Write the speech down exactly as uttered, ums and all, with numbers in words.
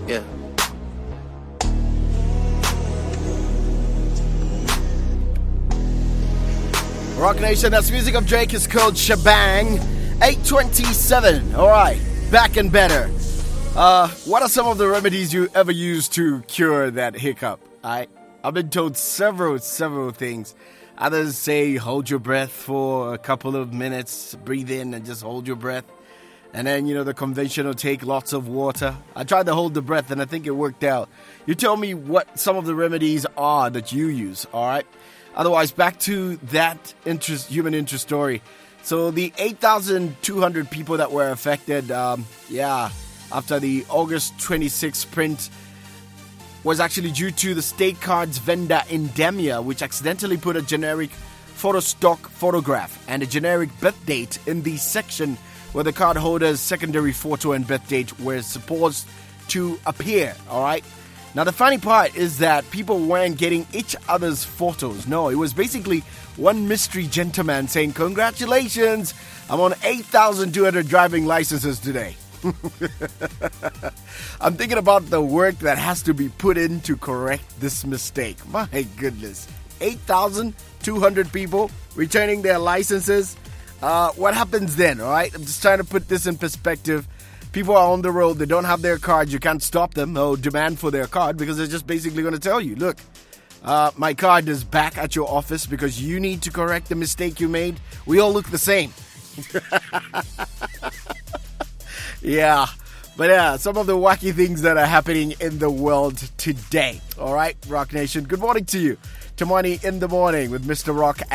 Yeah. Rock Nation, that's music of Drake. Is called Shebang. eight twenty-seven. All right, back and better. Uh, what are some of the remedies you ever used to cure that hiccup? I, I've been told several, several things. Others say hold your breath for a couple of minutes, breathe in and just hold your breath. And then, you know, the conventional take lots of water. I tried to hold the breath and I think it worked out. You tell me what some of the remedies are that you use, all right? Otherwise, back to that interest, human interest story. So the eight thousand two hundred people that were affected, um, yeah, after the August twenty-sixth sprint was actually due to the state cards vendor Indemia, which accidentally put a generic photo stock photograph and a generic birth date in the section where the card holder's secondary photo and birth date were supposed to appear, all right? Now, the funny part is that people weren't getting each other's photos. No, it was basically one mystery gentleman saying, congratulations, I'm on eight thousand two hundred driving licenses today. I'm thinking about the work that has to be put in to correct this mistake. My goodness. eight thousand two hundred people returning their licenses. Uh, what happens then, all right? I'm just trying to put this in perspective. People are on the road. They don't have their cards. You can't stop them or demand for their card because they're just basically going to tell you, look, uh, my card is back at your office because you need to correct the mistake you made. We all look the same. Yeah. But yeah, some of the wacky things that are happening in the world today. All right, Rock Nation. Good morning to you. Tamani in the morning with Mister Rock.